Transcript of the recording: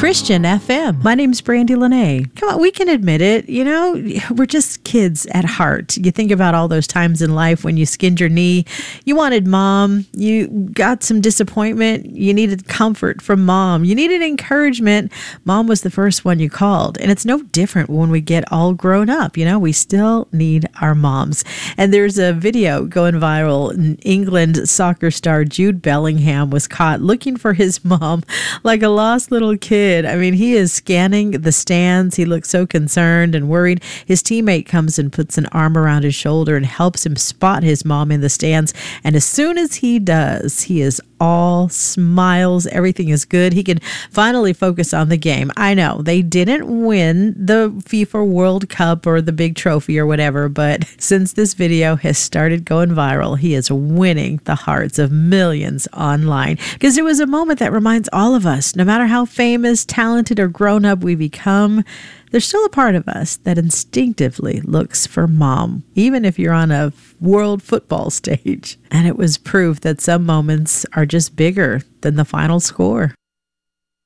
Christian FM. My name's Brandy Lene. Come on, we can admit it. You know, we're just kids at heart. You think about all those times in life when you skinned your knee, you wanted mom, you got some disappointment, you needed comfort from mom, you needed encouragement. Mom was the first one you called. And it's no different when we get all grown up. You know, we still need our moms. And there's a video going viral. In England, soccer star Jude Bellingham was caught looking for his mom like a lost little kid. I mean, he is scanning the stands. He looks so concerned and worried. His teammate comes and puts an arm around his shoulder and helps him spot his mom in the stands. And as soon as he does, he is all smiles. Everything is good. He can finally focus on the game. I know they didn't win the FIFA World Cup or the big trophy or whatever, but since this video has started going viral, he is winning the hearts of millions online because it was a moment that reminds all of us, no matter how famous, talented, or grown up we become, there's still a part of us that instinctively looks for mom, even if you're on a world football stage. And it was proof that some moments are just bigger than the final score.